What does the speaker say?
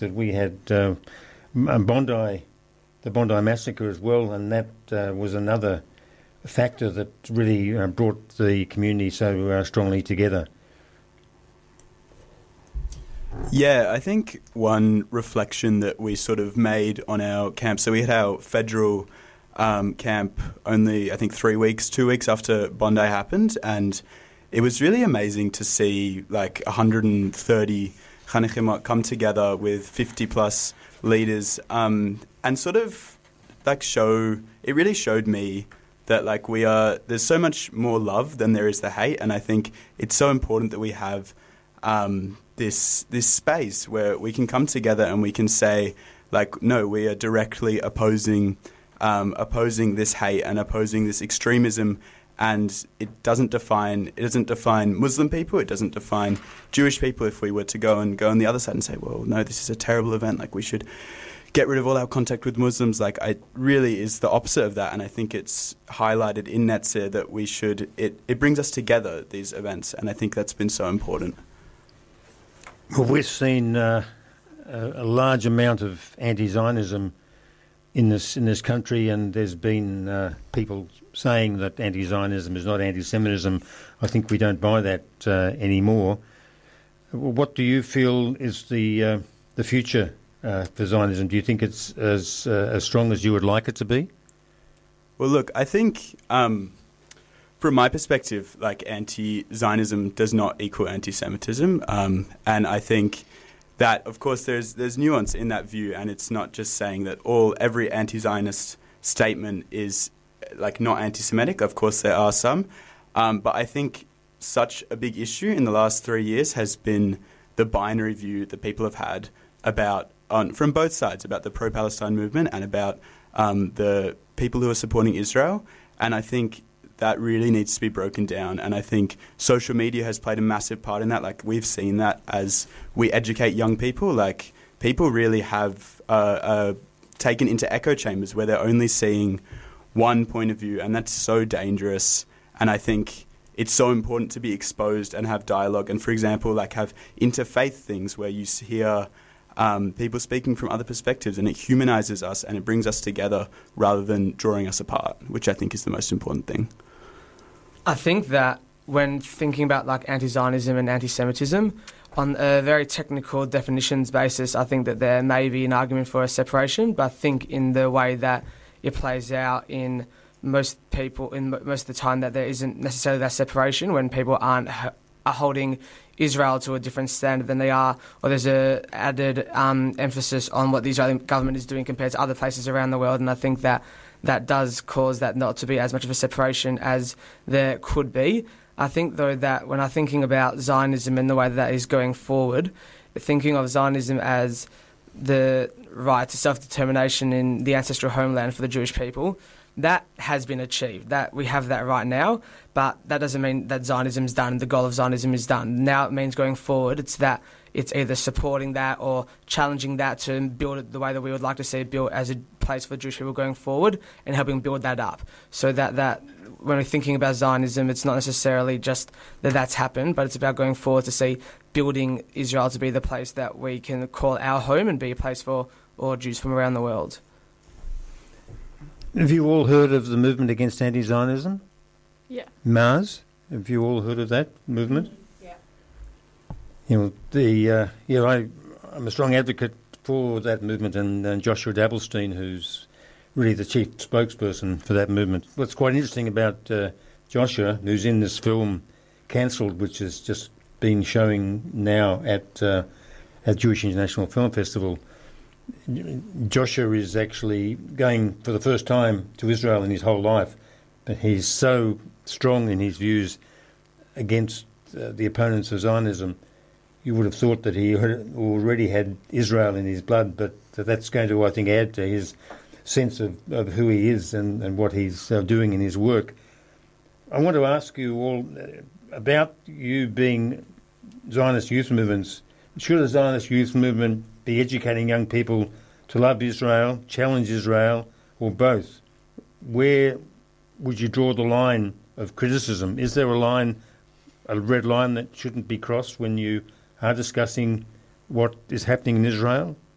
that we had Bondi, the Bondi massacre as well, and that was another factor that really brought the community so strongly together. Yeah, I think one reflection that we sort of made on our camp, so we had our federal camp only, I think, 2 weeks after Bondi happened, and it was really amazing to see like 130 Chanechim come together with 50 plus leaders and sort of like it really showed me that like there's so much more love than there is the hate, and I think it's so important that we have this space where we can come together and we can say like, no, we are directly opposing this hate and opposing this extremism. And it doesn't define Muslim people, it doesn't define Jewish people. If we were to go on the other side and say, well, no, this is a terrible event, like we should get rid of all our contact with Muslims, like it really is the opposite of that. And I think it's highlighted in Netzer that it brings us together, these events, and I think that's been so important. Well, we've seen a large amount of anti-Zionism in this country, and there's been people saying that anti-Zionism is not anti-Semitism. I think we don't buy that anymore. What do you feel is the future for Zionism? Do you think it's as strong as you would like it to be? Well, look, I think from my perspective, like anti-Zionism does not equal anti-Semitism, and I think that, of course, there's nuance in that view, and it's not just saying that every anti-Zionist statement is like not anti-Semitic. Of course, there are some, but I think such a big issue in the last 3 years has been the binary view that people have had from both sides about the pro-Palestine movement and about the people who are supporting Israel, and I think that really needs to be broken down. And I think social media has played a massive part in that. Like, we've seen that as we educate young people. Like, people really have taken into echo chambers where they're only seeing one point of view, and that's so dangerous. And I think it's so important to be exposed and have dialogue. And, for example, like have interfaith things where you hear people speaking from other perspectives, and it humanizes us and it brings us together rather than drawing us apart, which I think is the most important thing. I think that when thinking about like anti-Zionism and anti-Semitism, on a very technical definitions basis, I think that there may be an argument for a separation, but I think in the way that it plays out in most people, in most of the time, that there isn't necessarily that separation when people are holding Israel to a different standard than they are, or there's a added emphasis on what the Israeli government is doing compared to other places around the world, and I think that does cause that not to be as much of a separation as there could be. I think, though, that when I'm thinking about Zionism and the way that is going forward, thinking of Zionism as the right to self-determination in the ancestral homeland for the Jewish people, that has been achieved. That we have that right now, but that doesn't mean that Zionism is done, the goal of Zionism is done. Now it means going forward, it's either supporting that or challenging that to build it the way that we would like to see it built as a place for Jewish people going forward, and helping build that up. So that when we're thinking about Zionism, it's not necessarily just that that's happened, but it's about going forward to see building Israel to be the place that we can call our home and be a place for all Jews from around the world. Have you all heard of the movement against anti-Zionism? Yeah. Mars, have you all heard of that movement? Yeah. You know, I'm a strong advocate for that movement, and Joshua Dabblestein, who's really the chief spokesperson for that movement. What's quite interesting about Joshua, who's in this film Cancelled, which has just been showing now at Jewish International Film Festival, Joshua is actually going for the first time to Israel in his whole life, but he's so strong in his views against the opponents of Zionism. You would have thought that he already had Israel in his blood, but that's going to, I think, add to his sense of who he is and what he's doing in his work. I want to ask you all about you being Zionist youth movements. Should a Zionist youth movement be educating young people to love Israel, challenge Israel, or both? Where would you draw the line of criticism? Is there a red line that shouldn't be crossed when you are discussing what is happening in Israel?